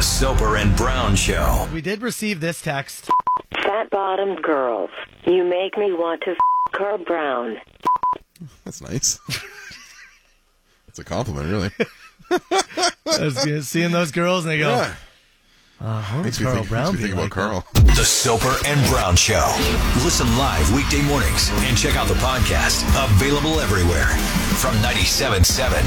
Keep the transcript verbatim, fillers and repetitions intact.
Soper and Brown Show. We did receive this text. Fat-bottomed girls. You make me want to f*** Carl Brown. That's nice. That's a compliment, really. I was good. Seeing those girls and they go, Yeah. uh, what Makes would me Carl think, Brown makes me be think like? about Carl. The Soper and Brown Show. Listen live weekday mornings and check out the podcast. Available everywhere from ninety-seven point seven